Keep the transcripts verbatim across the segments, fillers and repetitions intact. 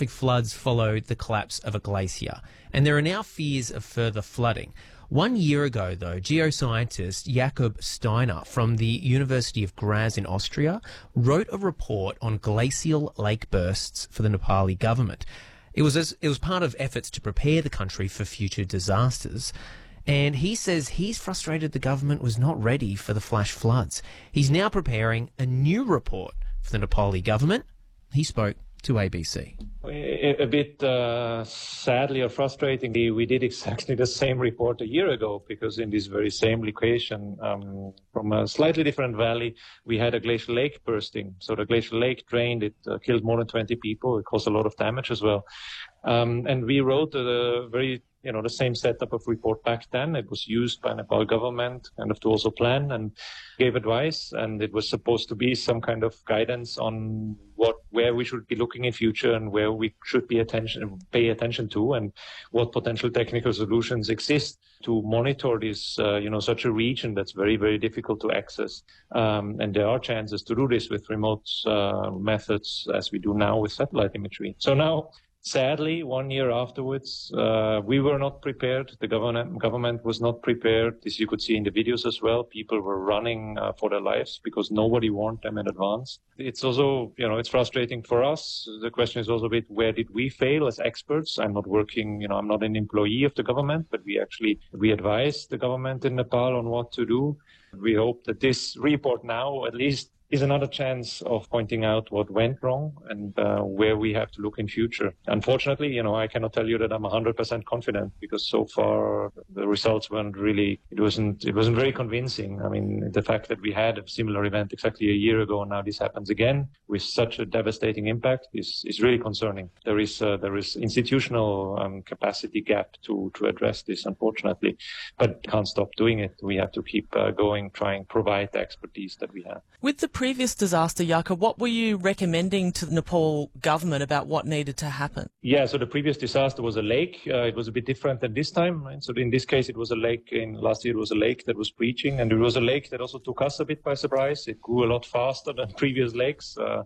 catastrophic floods followed the collapse of a glacier, and there are now fears of further flooding. One year ago, though, geoscientist Jakob Steiner from the University of Graz in Austria wrote a report on glacial lake bursts for the Nepali government. It was as, it was part of efforts to prepare the country for future disasters. And he says he's frustrated the government was not ready for the flash floods. He's now preparing a new report for the Nepali government. He spoke to A B C. A bit uh, sadly or frustratingly, we did exactly the same report a year ago, because in this very same location, um, from a slightly different valley, we had a glacial lake bursting. So the glacial lake drained, it uh, killed more than twenty people. It caused a lot of damage as well. Um, and we wrote a very, you know, the same setup of report back then. It was used by Nepal government kind of to also plan and gave advice. And it was supposed to be some kind of guidance on what, where we should be looking in future and where we should be attention, pay attention to, and what potential technical solutions exist to monitor this, uh, you know, such a region that's very, very difficult to access. Um, and there are chances to do this with remote uh, methods, as we do now with satellite imagery. So now, sadly, one year afterwards, uh, we were not prepared. The government government was not prepared. As you could see in the videos as well, people were running uh, for their lives because nobody warned them in advance. It's also, you know, it's frustrating for us. The question is also a bit, where did we fail as experts? I'm not working, you know, I'm not an employee of the government, but we actually, we advise the government in Nepal on what to do. We hope that this report now, at least, is another chance of pointing out what went wrong and uh, where we have to look in future. Unfortunately, you know, I cannot tell you that I'm one hundred percent confident, because so far the results weren't really, it wasn't, it wasn't very convincing. I mean, the fact that we had a similar event exactly a year ago and now this happens again with such a devastating impact is, is really concerning. There is, uh, there is institutional um, capacity gap to, to address this, unfortunately, but can't stop doing it. We have to keep uh, going, trying to provide the expertise that we have. With the previous disaster, Jakob, what were you recommending to the Nepal government about what needed to happen? Yeah, so the previous disaster was a lake. Uh, it was a bit different than this time. Right? So in this case, it was a lake. In last year, it was a lake that was breaching, and it was a lake that also took us a bit by surprise. It grew a lot faster than previous lakes uh,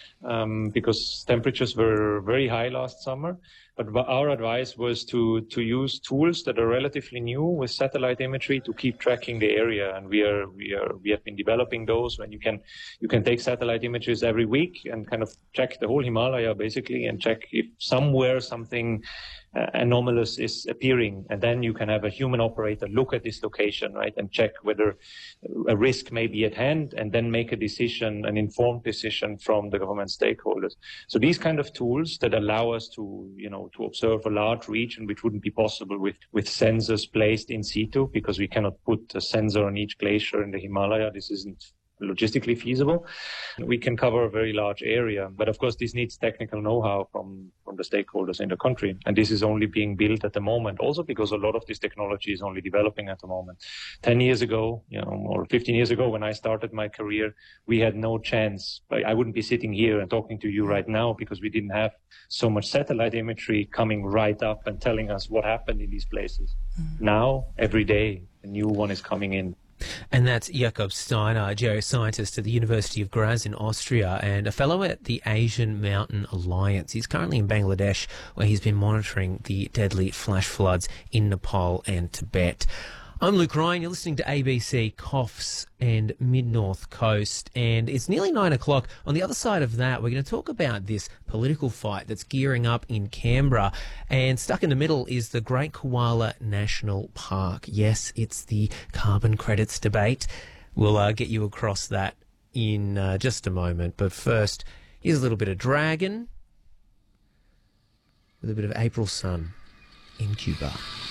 um, because temperatures were very high last summer. But our advice was to, to use tools that are relatively new with satellite imagery to keep tracking the area. And we are, we are, we have been developing those when you can, you can take satellite images every week and kind of check the whole Himalaya basically and check if somewhere something uh, anomalous is appearing. And then you can have a human operator look at this location, right, and check whether a risk may be at hand and then make a decision, an informed decision from the government stakeholders. So these kind of tools that allow us to, you know, to observe a large region, which wouldn't be possible with, with sensors placed in situ, because we cannot put a sensor on each glacier in the Himalaya. This isn't logistically feasible. We can cover a very large area, but of course this needs technical know-how from, from the stakeholders in the country. And this is only being built at the moment, also because a lot of this technology is only developing at the moment. Ten years ago, you know, or fifteen years ago when I started my career, we had no chance. I wouldn't be sitting here and talking to you right now because we didn't have so much satellite imagery coming right up and telling us what happened in these places. Mm-hmm. Now, every day, a new one is coming in. And that's Jakob Steiner, a geoscientist at the University of Graz in Austria and a fellow at the Asian Mountain Alliance. He's currently in Bangladesh, where he's been monitoring the deadly flash floods in Nepal and Tibet. I'm Luke Ryan. You're listening to A B C Coffs and Mid-North Coast, and it's nearly nine o'clock. On the other side of that, we're going to talk about this political fight that's gearing up in Canberra, and stuck in the middle is the Great Koala National Park. Yes, it's the carbon credits debate. We'll uh, get you across that in uh, just a moment, but first, here's a little bit of Dragon with a bit of April Sun in Cuba.